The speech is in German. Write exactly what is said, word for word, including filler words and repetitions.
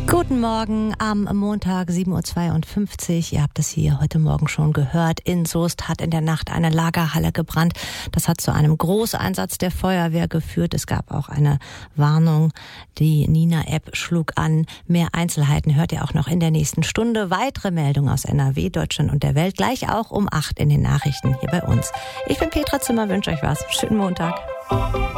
Guten Morgen am Montag, sieben Uhr zweiundfünfzig. Ihr habt es hier heute Morgen schon gehört. In Soest hat in der Nacht eine Lagerhalle gebrannt. Das hat zu einem Großeinsatz der Feuerwehr geführt. Es gab auch eine Warnung. Die Nina-App schlug an. Mehr Einzelheiten hört ihr auch noch in der nächsten Stunde. Weitere Meldungen aus N R W, Deutschland und der Welt gleich auch um acht in den Nachrichten hier bei uns. Ich bin Petra Zimmer, wünsche euch was. Schönen Montag.